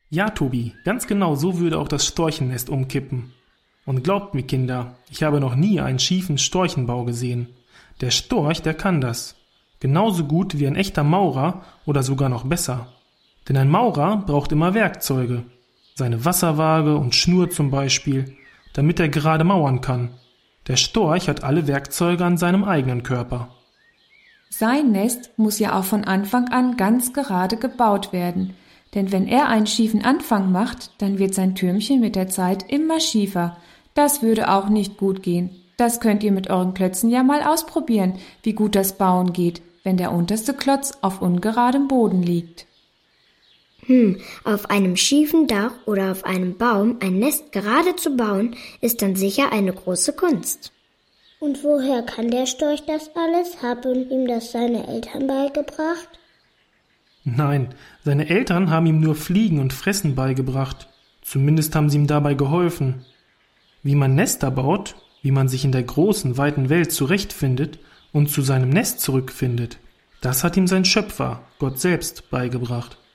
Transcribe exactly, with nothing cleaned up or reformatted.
Ja, Tobi, ganz genau so würde auch das Storchennest umkippen. Und glaubt mir, Kinder, ich habe noch nie einen schiefen Storchenbau gesehen. Der Storch, der kann das. Genauso gut wie ein echter Maurer oder sogar noch besser. Denn ein Maurer braucht immer Werkzeuge. Seine Wasserwaage und Schnur zum Beispiel, damit er gerade mauern kann. Der Storch hat alle Werkzeuge an seinem eigenen Körper. Sein Nest muss ja auch von Anfang an ganz gerade gebaut werden. Denn wenn er einen schiefen Anfang macht, dann wird sein Türmchen mit der Zeit immer schiefer. Das würde auch nicht gut gehen. Das könnt ihr mit euren Klötzen ja mal ausprobieren, wie gut das Bauen geht, wenn der unterste Klotz auf ungeradem Boden liegt. Hm, auf einem schiefen Dach oder auf einem Baum ein Nest gerade zu bauen, ist dann sicher eine große Kunst. Und woher kann der Storch das alles? Haben ihm das seine Eltern beigebracht? Nein, seine Eltern haben ihm nur Fliegen und Fressen beigebracht. Zumindest haben sie ihm dabei geholfen. Wie man Nester baut, wie man sich in der großen, weiten Welt zurechtfindet und zu seinem Nest zurückfindet, das hat ihm sein Schöpfer, Gott selbst, beigebracht.